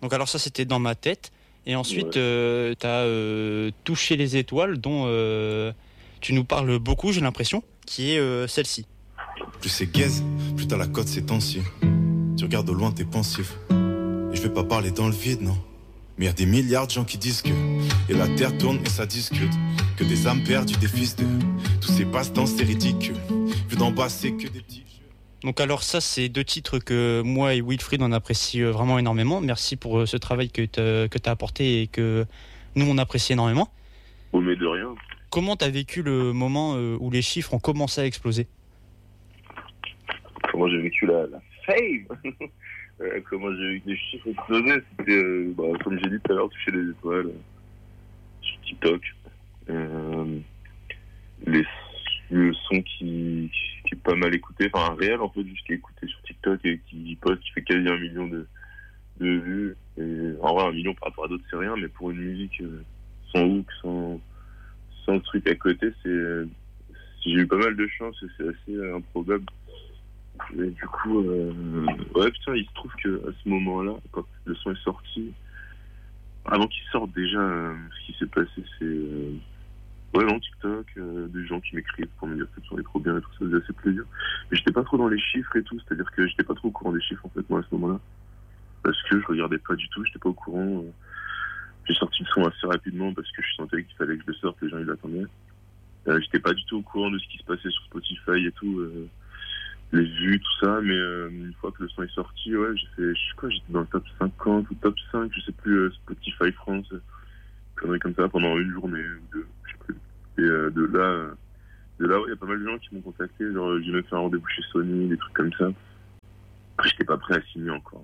Donc alors ça, c'était dans ma tête. Et ensuite, Ouais. t'as touché les étoiles, dont tu nous parles beaucoup, j'ai l'impression, qui est celle-ci. Plus c'est gaze, plus t'as la cote ces temps-ci. Tu regardes au loin, t'es pensif. Et je vais pas parler dans le vide, non. Mais y a des milliards de gens qui disent que et la terre tourne et ça discute. Que des âmes perdues, des fils de tous ces passe-temps, c'est ridicule. Vu d'en bas, c'est que des petits jeux. Donc alors ça, c'est 2 titres que moi et Wilfried, on apprécie vraiment énormément. Merci pour ce travail que t'as apporté et que nous, on apprécie énormément. Oh, mais de rien. Comment t'as vécu le moment où les chiffres ont commencé à exploser ? Comment j'ai vécu la fame. Comment j'ai vu que les chiffres explosaient, c'était, comme j'ai dit tout à l'heure, toucher les étoiles sur TikTok. Les, le son qui est pas mal écouté, enfin un réel en fait, juste qui est écouté sur TikTok et qui poste, qui fait quasi 1 million de vues. Et, en vrai, 1 million par rapport à d'autres, c'est rien, mais pour une musique sans hook, sans truc à côté, j'ai eu pas mal de chance et c'est assez improbable. Et du coup, ouais, putain, il se trouve que à ce moment-là, quand le son est sorti, avant qu'il sorte déjà, ce qui s'est passé, c'est non, TikTok, des gens qui m'écrivent pour me dire que le son est trop bien et tout ça, faisait assez plaisir. Mais j'étais pas trop dans les chiffres et tout, c'est-à-dire que j'étais pas trop au courant des chiffres en fait, moi à ce moment-là, parce que je regardais pas du tout, j'étais pas au courant. J'ai sorti le son assez rapidement parce que je sentais qu'il fallait que je le sorte, les gens ils l'attendaient. J'étais pas du tout au courant de ce qui se passait sur Spotify et tout. Les vues, tout ça, mais une fois que le son est sorti, ouais, j'étais dans le top 50 ou top 5, je sais plus, Spotify France, conneries comme ça, pendant une journée ou deux, je sais plus. Et de là, ouais, il y a pas mal de gens qui m'ont contacté, genre, j'ai même fait un rendez-vous chez Sony, des trucs comme ça. Après, j'étais pas prêt à signer encore.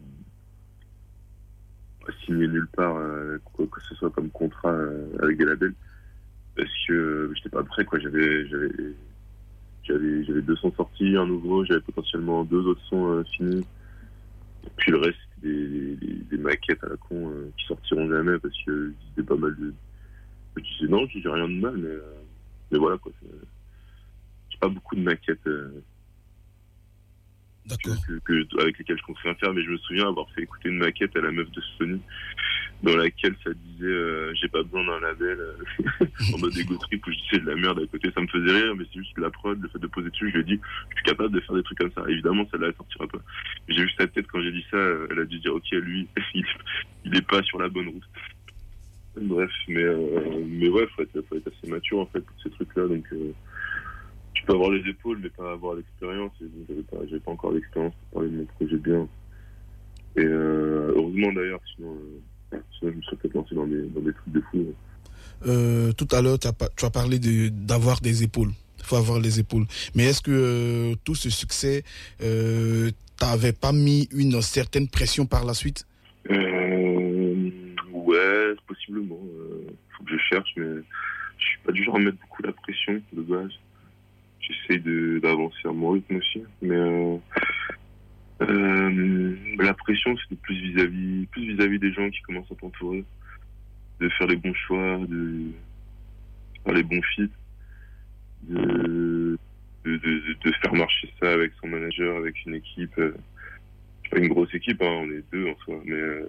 À signer nulle part, quoi que ce soit comme contrat avec des labels, parce que j'étais pas prêt, quoi, j'avais 2 sons sortis, un nouveau, j'avais potentiellement 2 autres sons finis. Et puis le reste, c'était des maquettes à la con qui sortiront jamais parce que c'était pas mal de. Je disais non, j'ai rien de mal, mais voilà quoi. J'ai pas beaucoup de maquettes D'accord. avec lesquelles je compte rien faire, mais je me souviens avoir fait écouter une maquette à la meuf de Sony dans laquelle ça disait j'ai pas besoin d'un label en mode ego trip où je disais de la merde à côté, ça me faisait rire, mais c'est juste la prod, le fait de poser dessus, je lui ai dit je suis capable de faire des trucs comme ça, évidemment celle-là elle sortira pas, mais j'ai vu sa tête quand j'ai dit ça, elle a dû dire ok, lui il est pas sur la bonne route. Bref, mais ouais, faut être assez mature en fait pour ces trucs là, donc tu peux avoir les épaules mais pas avoir l'expérience, et j'avais pas encore l'expérience pour parler de mon projet bien, et heureusement d'ailleurs, sinon je me serais peut-être lancé dans des trucs de fou. Tout à l'heure, tu as parlé d'avoir des épaules. Il faut avoir les épaules. Mais est-ce que tout ce succès, t'avais pas mis une certaine pression par la suite ? Ouais, possiblement. Faut que je cherche, mais je suis pas du genre à mettre beaucoup la pression de base. J'essaye d'avancer à mon rythme aussi, mais la pression c'était plus vis-à-vis des gens qui commencent à t'entourer, de faire les bons choix, de faire les bons feats, de faire marcher ça avec son manager, avec une équipe, pas une grosse équipe, hein, on est 2 en soi,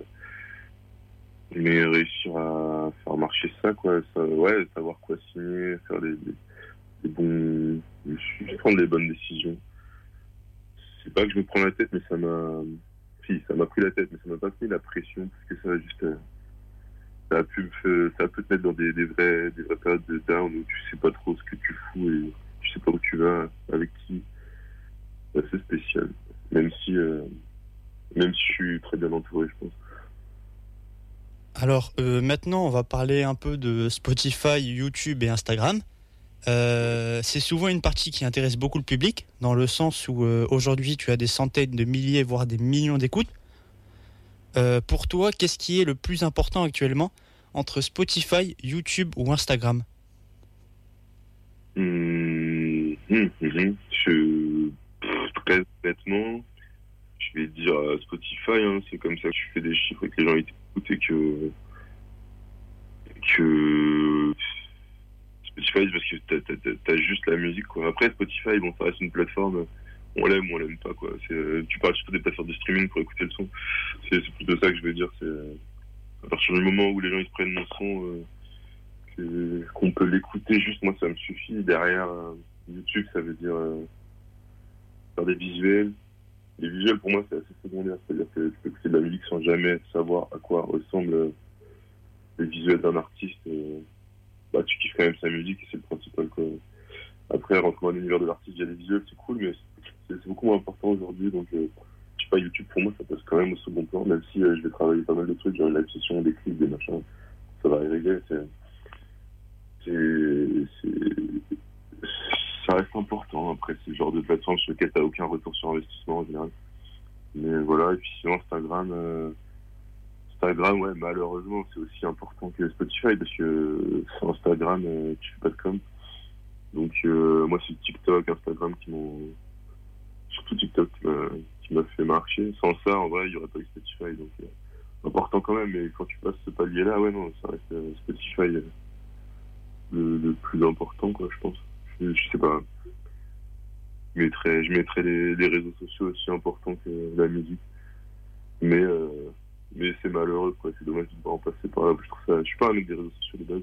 mais réussir à faire marcher ça, quoi, ouais, savoir quoi signer, faire les bons, prendre les bonnes décisions. C'est pas que je me prends la tête, mais ça m'a pris la tête, mais ça m'a pas mis la pression, parce que ça a juste, ça peut te mettre dans des vraies périodes de down où tu sais pas trop ce que tu fous et tu sais pas où tu vas, avec qui. C'est assez spécial. Même si je suis très bien entouré, je pense. Alors maintenant, on va parler un peu de Spotify, YouTube et Instagram. C'est souvent une partie qui intéresse beaucoup le public, dans le sens où aujourd'hui tu as des centaines de milliers, voire des millions d'écoutes. Pour toi, qu'est-ce qui est le plus important actuellement entre Spotify, YouTube ou Instagram ? Très honnêtement, je vais dire Spotify, hein, c'est comme ça que je fais des chiffres et que les gens t'écoutent et que Spotify, c'est parce que t'as juste la musique, quoi. Après, Spotify, bon, ça reste une plateforme, on l'aime ou on l'aime pas, quoi. Tu parles surtout des plateformes de streaming pour écouter le son. C'est plutôt ça que je veux dire, c'est à partir du moment où les gens ils se prennent mon son, qu'on peut l'écouter juste, moi ça me suffit. Derrière, YouTube, ça veut dire faire des visuels. Les visuels pour moi c'est assez secondaire, c'est-à-dire que tu peux écouter de la musique sans jamais savoir à quoi ressemble les visuels d'un artiste. Tu kiffes quand même sa musique et c'est le principal, quoi. Après, rentrer dans l'univers de l'artiste via les visuels, c'est cool, mais c'est beaucoup moins important aujourd'hui. Donc, je sais pas, YouTube, pour moi, ça passe quand même au second plan, même si je vais travailler pas mal de trucs, genre la session, des clips, des machins. Ça va arriver, ça reste important. Après, c'est le genre de plateforme sur lequel t'as aucun retour sur investissement, en général. Mais voilà, et puis sinon, Instagram, ouais, malheureusement, c'est aussi important que Spotify, parce que sur Instagram, tu fais pas de com'. Donc, moi, c'est TikTok, Instagram surtout TikTok qui m'a fait marcher. Sans ça, en vrai, il n'y aurait pas eu Spotify. Donc, important quand même. Mais quand tu passes ce palier-là, ouais, non, ça reste Spotify le plus important, quoi, je pense. Je sais pas. Je mettrais les réseaux sociaux aussi importants que la musique. Mais c'est malheureux, quoi. C'est dommage de ne pas en passer par là. Je suis pas un mec des réseaux sociaux de base.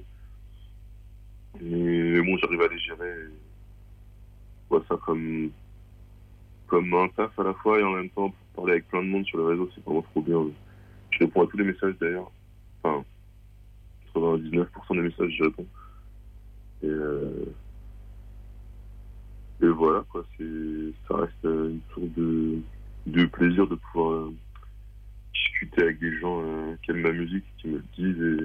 Mais bon, j'arrive à les gérer. Je vois ça comme un taf à la fois et en même temps, pour parler avec plein de monde sur les réseaux, c'est vraiment trop bien. Je réponds à tous les messages d'ailleurs. Enfin, 99% des messages, je réponds. Et voilà, quoi. Ça reste une sorte de plaisir de pouvoir discuter avec des gens qui aiment ma musique, qui me le disent.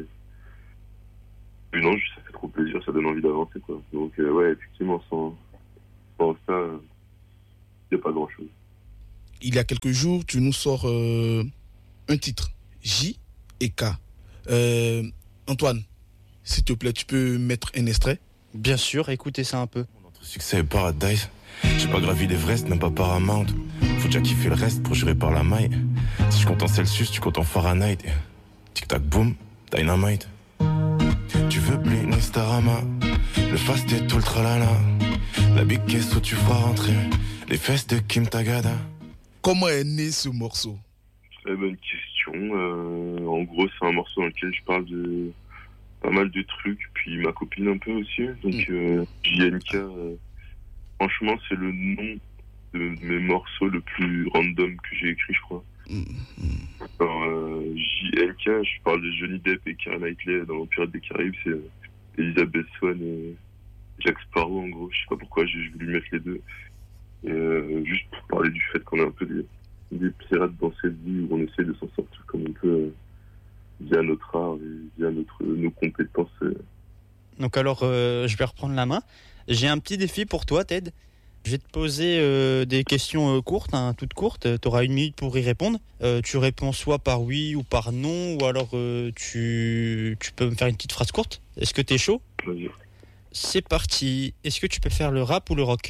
Et non, ça fait trop plaisir, ça donne envie d'avancer, quoi. Donc, ouais, effectivement, sans ça, il n'y a pas grand-chose. Il y a quelques jours, tu nous sors un titre, J et K. Antoine, s'il te plaît, tu peux mettre un extrait? Bien sûr, écoutez ça un peu. Notre succès est Paradise. J'ai pas gravi l'Everest, même pas Paramount. Faut déjà kiffer le reste pour jurer par la maille. Si je compte en Celsius, tu comptes en Fahrenheit. Tic-tac, boom, dynamite. Tu veux bliner Starama, le fast et tout le tralala. La big caisse où tu feras rentrer les fesses de Kim Tagada. Comment est né ce morceau? Très bonne question. En gros, c'est un morceau dans lequel je parle de pas mal de trucs, puis ma copine un peu aussi. Donc, JNK, franchement, c'est le nom de mes morceaux le plus random que j'ai écrit, je crois. Alors, JNK, je parle de Johnny Depp et Keira Knightley dans Pirates des Caraïbes, c'est Elizabeth Swann et Jack Sparrow, en gros. Je sais pas pourquoi j'ai voulu mettre les deux. Juste pour parler du fait qu'on a un peu des pirates dans cette vie où on essaie de s'en sortir comme on peut via notre art et via nos compétences. Donc alors, je vais reprendre la main. J'ai un petit défi pour toi, Ted. Je vais te poser des questions courtes, toutes courtes. Tu auras 1 minute pour y répondre. Tu réponds soit par oui ou par non, ou alors tu peux me faire une petite phrase courte. Est-ce que tu es chaud? Vas-y. C'est parti. Est-ce que tu peux faire le rap ou le rock?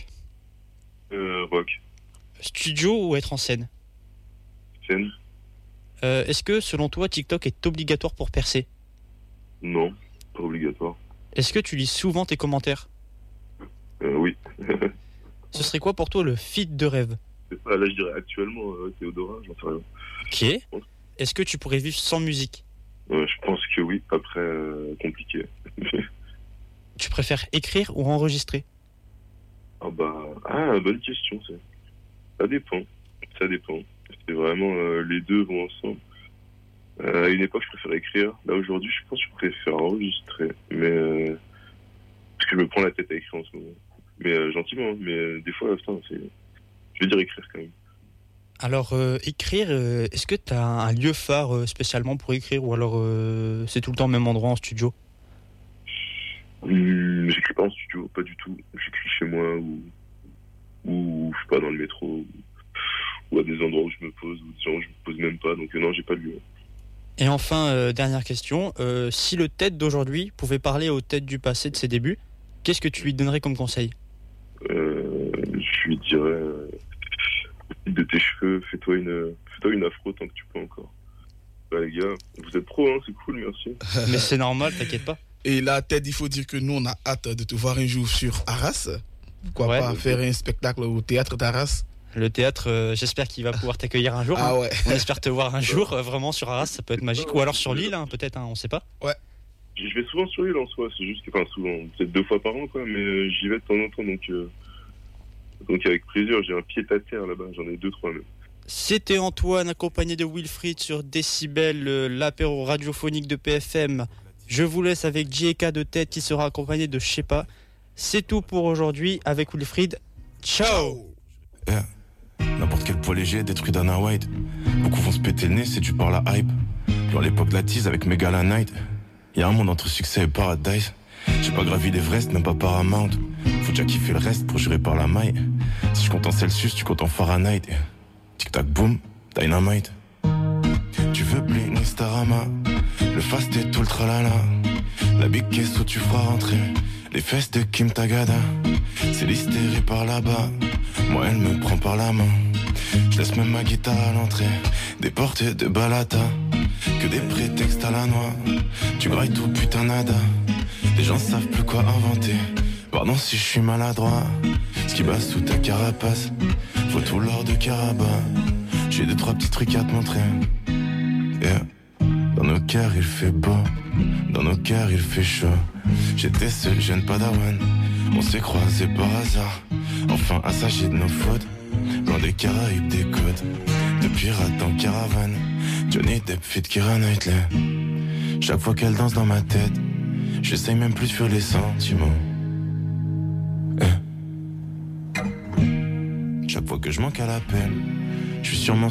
Rock. Studio ou être en scène? Scène. Est-ce que, selon toi, TikTok est obligatoire pour percer? Non, pas obligatoire. Est-ce que tu lis souvent tes commentaires? Oui. Ce serait quoi pour toi le feat de rêve? Là, je dirais actuellement Théodora, j'en sais rien. Ok. Est-ce que tu pourrais vivre sans musique? Je pense que oui, après, compliqué. Tu préfères écrire ou enregistrer? Bonne question, ça. Ça dépend. C'est vraiment, les deux vont ensemble. À une époque, je préférais écrire. Là, aujourd'hui, je pense que je préfère enregistrer. Mais, parce que je me prends la tête à écrire en ce moment. Mais gentiment, mais des fois, je vais dire écrire quand même. Alors, écrire, est-ce que tu as un lieu phare spécialement pour écrire, ou alors c'est tout le temps au même endroit en studio? J'écris pas en studio, pas du tout. J'écris chez moi ou je sais pas, dans le métro, ou à des endroits où je me pose, ou des endroits où je me pose même pas. Donc non, j'ai pas de lieu. Et enfin, dernière question, si le Ted d'aujourd'hui pouvait parler au Ted du passé de ses débuts, qu'est-ce que tu lui donnerais comme conseil? Je lui dirais de tes cheveux, fais-toi une afro tant que tu peux encore. Bah, les gars, vous êtes pros, hein, c'est cool, merci. Mais c'est normal, t'inquiète pas. Et là, Ted, il faut dire que nous, on a hâte de te voir un jour sur Arras. Pourquoi pas faire un spectacle au théâtre d'Arras? Le théâtre, j'espère qu'il va pouvoir t'accueillir un jour. Ah ouais. On espère te voir un jour, vraiment sur Arras, ça peut être magique. Ou alors sur l'île, peut-être, on sait pas. Je vais souvent sur l'île en soi, c'est juste que, enfin souvent, peut-être 2 fois par an quoi, mais j'y vais de temps en temps, donc avec plaisir, j'ai un pied à terre là-bas, j'en ai 2-3 même. C'était Antoine accompagné de Wilfried sur Décibel, l'apéro radiophonique de PFM. Je vous laisse avec J.K. de tête qui sera accompagné de Shepa. C'est tout pour aujourd'hui avec Wilfried. Ciao. Yeah. N'importe quel poids léger détruit Dana White. Beaucoup vont se péter le nez si tu parles à hype. Genre l'époque de la tease avec Megala Knight. Y'a un monde entre succès et paradise. J'ai pas gravi l'Everest, même pas Paramount. Faut déjà kiffer le reste pour jurer par la maille. Si je compte en Celsius, tu comptes en Fahrenheit. Tic tac boom, dynamite. Tu veux bling Starama, le fast et tout le tralala. La big caisse où tu feras rentrer les fesses de Kim Tagada. C'est l'hystérie par là-bas, moi elle me prend par la main. Je laisse même ma guitare à l'entrée, des portes de balata. Que des prétextes à la noix, tu grailles tout putain nada. Les gens savent plus quoi inventer, pardon si je suis maladroit. Ce qui bat sous ta carapace, faut tout l'or de Caraba. J'ai 2-3 petits trucs à te montrer. Yeah. Dans nos cœurs il fait beau, dans nos cœurs il fait chaud. J'étais ce jeune padawan, on s'est croisés par hasard. Enfin assagi de nos fautes, loin des Caraïbes, des côtes. De pirates en caravane, Johnny Depp fit Keira Knightley. Chaque fois qu'elle danse dans ma tête, j'essaye même plus de fuir les sentiments. Chaque fois que je manque à l'appel, je suis sûrement